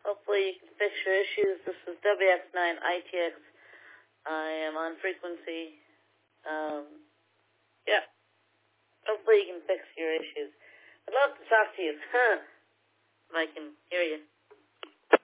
Hopefully you can fix your issues. This is WX9ITX. I am on frequency. Yeah. Hopefully you can fix your issues. I'd love to talk to you. If I can hear you.